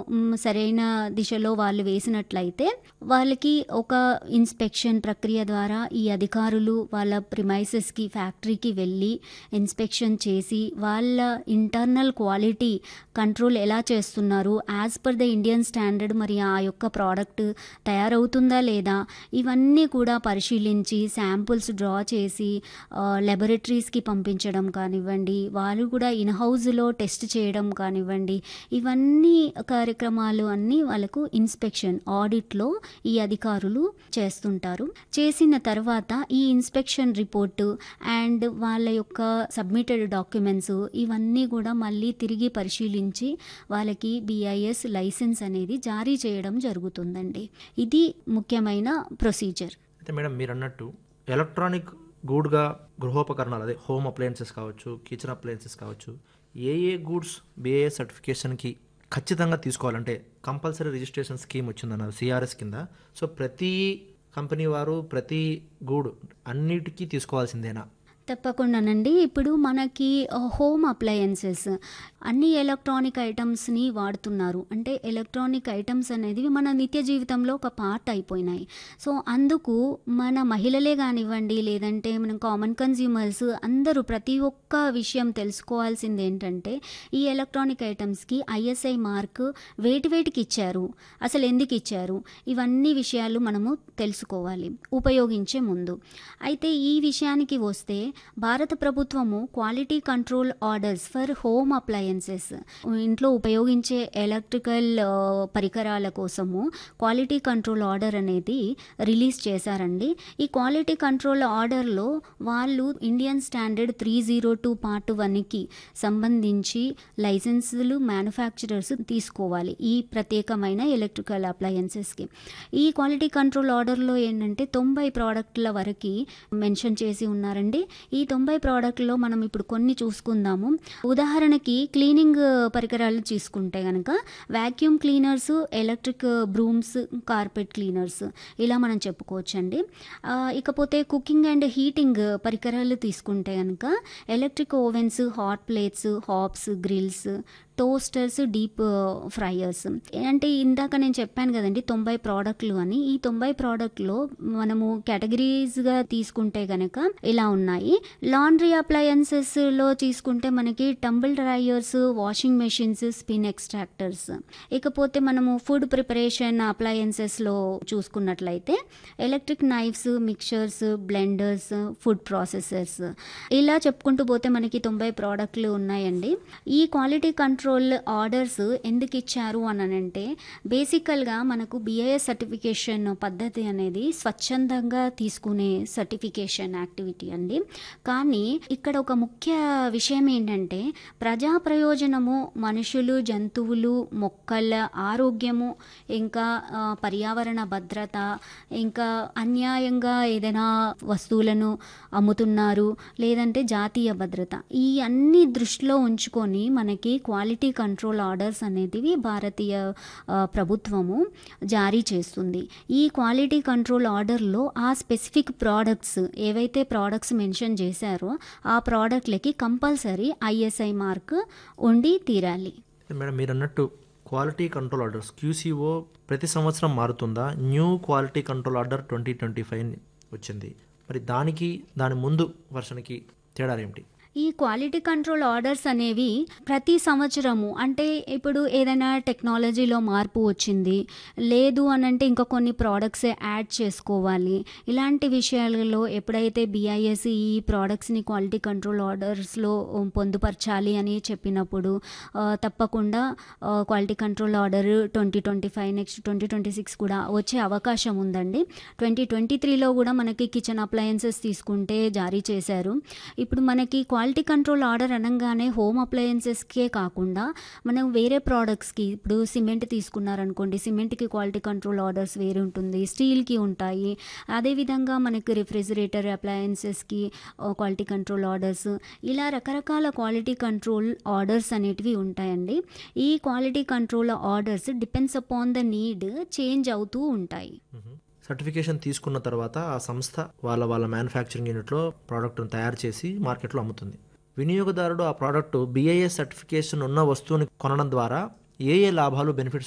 సరైన దిశలో వాళ్ళు వేసినట్లయితే వాళ్ళకి ఒక ఇన్స్పెక్షన్ ప్రక్రియ ద్వారా ఈ అధికారులు వాళ్ళ ప్రిమైసెస్కి ఫ్యాక్టరీకి వెళ్ళి ఇన్స్పెక్షన్ చేసి వాళ్ళ ఇంటర్నల్ క్వాలిటీ కంట్రోల్ ఎలా చేస్తున్నారు as per the Indian standard, మరి ఆ యొక్క ప్రోడక్ట్ తయారవుతుందా లేదా ఇవన్నీ కూడా పరిశీలించి శాంపుల్స్ డ్రా చేసి లాబొరేటరీస్కి పంపించడం కానివ్వండి, వాళ్ళు కూడా ఇన్ హౌస్లో టెస్ట్ చేయడం కానివ్వండి, ఇవన్నీ కార్యక్రమాలు అన్నీ వాళ్ళకు ఇన్స్పెక్షన్ ఆడిట్లో ఈ అధికారులు చేస్తుంటారు. చేసిన తర్వాత ఈ ఇన్స్పెక్షన్ రిపోర్టు అండ్ వాళ్ళ యొక్క సబ్మిటెడ్ డాక్యుమెంట్స్ ఇవన్నీ కూడా మళ్ళీ తిరిగి పరిశీలించి వాళ్ళకి BIS లైసెన్స్ అనేది జారీ చేయడం జరుగుతుందండి. ఇది ముఖ్యమైన ప్రొసీజర్. అయితే మేడం మీరు అన్నట్టు ఎలక్ట్రానిక్ గూడ్గా గృహోపకరణాలు అదే హోమ్ అప్లయన్సెస్ కావచ్చు, కిచెన్ అప్లయన్సెస్ కావచ్చు, ఏ గూడ్స్ BIS సర్టిఫికేషన్కి ఖచ్చితంగా తీసుకోవాలంటే కంపల్సరీ రిజిస్ట్రేషన్ స్కీమ్ వచ్చిందన్నారు CRS కింద. సో ప్రతి కంపెనీ వారు ప్రతి గూడ్ అన్నిటికీ తీసుకోవాల్సిందేనా? తప్పకుండానండి. ఇప్పుడు మనకి హోమ్ అప్లయన్సెస్ అన్ని ఎలక్ట్రానిక్ ఐటమ్స్ని వాడుతున్నారు. అంటే ఎలక్ట్రానిక్ ఐటమ్స్ అనేది మన నిత్య జీవితంలో ఒక పార్ట్ అయిపోయినాయి. సో అందుకు మన మహిళలే కానివ్వండి, లేదంటే మన కామన్ కన్జ్యూమర్స్ అందరూ ప్రతి ఒక్క విషయం తెలుసుకోవాల్సింది ఏంటంటే ఈ ఎలక్ట్రానిక్ ఐటమ్స్కి ISI మార్క్ వేటికి ఇచ్చారు, అసలు ఎందుకు ఇచ్చారు, ఇవన్నీ విషయాలు మనము తెలుసుకోవాలి ఉపయోగించే ముందు. అయితే ఈ విషయానికి వస్తే భారత ప్రభుత్వము quality control orders for home appliances, ఇంట్లో ఉపయోగించే ఎలక్ట్రికల్ పరికరాల కోసము క్వాలిటీ కంట్రోల్ ఆర్డర్ అనేది రిలీజ్ చేశారండి. ఈ క్వాలిటీ కంట్రోల్ ఆర్డర్లో వాళ్ళు ఇండియన్ స్టాండర్డ్ 302 పార్ట్ 1కి సంబంధించి లైసెన్సులు మ్యానుఫ్యాక్చరర్స్ తీసుకోవాలి ఈ ప్రత్యేకమైన ఎలక్ట్రికల్ అప్లయన్సెస్కి. ఈ క్వాలిటీ కంట్రోల్ ఆర్డర్లో ఏంటంటే 90 ప్రోడక్ట్ల వరకు మెన్షన్ చేసి ఉన్నారండి. ఈ 90 ప్రోడక్ట్లో మనం ఇప్పుడు కొన్ని చూసుకుందాము. ఉదాహరణకి క్లీనింగ్ పరికరాలు తీసుకుంటే కనుక vacuum cleaners, electric brooms, carpet cleaners ఇలా మనం చెప్పుకోవచ్చండి. ఇకపోతే కుకింగ్ అండ్ హీటింగ్ పరికరాలు తీసుకుంటే కనుక electric ovens, hot plates, Hobbs, grills, toasters, deep fryers. అంటే ఇందాక నేను చెప్పాను కదండి 90 ప్రోడక్ట్లు అని. ఈ 90 ప్రోడక్ట్లో మనము కేటగిరీస్గా తీసుకుంటే కనుక ఇలా ఉన్నాయి. లాండ్రీ అప్లయన్సెస్లో తీసుకుంటే మనకి tumble dryers, washing machines, spin extractors. ఇకపోతే మనము ఫుడ్ ప్రిపరేషన్ అప్లయన్సెస్లో చూసుకున్నట్లయితే electric knifes, mixtures, blenders, food processors ఇలా చెప్పుకుంటూ పోతే మనకి 90 ప్రోడక్ట్లు ఉన్నాయండి. ఈ క్వాలిటీ కంట్రోల్ ఆర్డర్స్ ఎందుకు ఇచ్చారు అని అంటే బేసికల్గా మనకు BIS సర్టిఫికేషన్ పద్ధతి అనేది స్వచ్ఛందంగా తీసుకునే సర్టిఫికేషన్ యాక్టివిటీ అండి. కానీ ఇక్కడ ఒక ముఖ్య విషయం ఏంటంటే ప్రజా ప్రయోజనము, మనుషులు, జంతువులు, మొక్కల ఆరోగ్యము, ఇంకా పర్యావరణ భద్రత, ఇంకా అన్యాయంగా ఏదైనా వస్తువులను అమ్ముతున్నారు, లేదంటే జాతీయ భద్రత, ఈ అన్ని దృష్టిలో ఉంచుకొని మనకి క్వాలిటీ కంట్రోల్ ఆర్డర్స్ అనేటివి భారతీయ ప్రభుత్వము జారీ చేస్తుంది. ఈ క్వాలిటీ కంట్రోల్ ఆర్డర్లో ఆ స్పెసిఫిక్ ప్రోడక్ట్స్ ఏవైతే ప్రోడక్ట్స్ మెన్షన్ చేశారో ఆ ప్రోడక్ట్లకి కంపల్సరీ ISI మార్క్ ఉండి తీరాలి. మేడం మీరు అన్నట్టు క్వాలిటీ కంట్రోల్ ఆర్డర్స్ QCO ప్రతి సంవత్సరం మారుతుందా? న్యూ క్వాలిటీ కంట్రోల్ ఆర్డర్ 2025 వచ్చింది. మరి దాని ముందు వర్షన్కి తేడాలు ఏమిటి? ఈ క్వాలిటీ కంట్రోల్ ఆర్డర్స్ అనేవి ప్రతి సంవత్సరము, అంటే ఇప్పుడు ఏదైనా టెక్నాలజీలో మార్పు వచ్చింది, లేదు అనంటే ఇంకా కొన్ని ప్రోడక్ట్సే యాడ్ చేసుకోవాలి, ఇలాంటి విషయాలలో ఎప్పుడైతే BIS ఈ ప్రోడక్ట్స్ని క్వాలిటీ కంట్రోల్ ఆర్డర్స్లో పొందుపరచాలి అని చెప్పినప్పుడు తప్పకుండా క్వాలిటీ కంట్రోల్ ఆర్డర్ 2025 నెక్స్ట్ 2026 కూడా వచ్చే అవకాశం ఉందండి. 2023లో కూడా మనకి కిచెన్ అప్లయన్సెస్ తీసుకుంటే జారీ చేశారు. ఇప్పుడు మనకి క్వాలిటీ కంట్రోల్ ఆర్డర్ అనగానే హోమ్ అప్లయన్సెస్కే కాకుండా మనం వేరే ప్రోడక్ట్స్కి, ఇప్పుడు సిమెంట్ తీసుకున్నారనుకోండి, సిమెంట్కి క్వాలిటీ కంట్రోల్ ఆర్డర్స్ వేరే ఉంటుంది, స్టీల్కి ఉంటాయి. అదేవిధంగా మనకి రిఫ్రిజిరేటర్ అప్లయన్సెస్కి క్వాలిటీ కంట్రోల్ ఆర్డర్స్, ఇలా రకరకాల క్వాలిటీ కంట్రోల్ ఆర్డర్స్ అనేటివి ఉంటాయండి. ఈ quality control orders depends upon the need change అవుతూ ఉంటాయి. సర్టిఫికేషన్ తీసుకున్న తర్వాత ఆ సంస్థ వాళ్ళ మ్యానుఫ్యాక్చరింగ్ యూనిట్లో ప్రోడక్ట్ను తయారు చేసి మార్కెట్లో అమ్ముతుంది. వినియోగదారుడు ఆ ప్రోడక్ట్ BIS సర్టిఫికేషన్ ఉన్న వస్తువుని కొనడం ద్వారా ఏ లాభాలు, బెనిఫిట్స్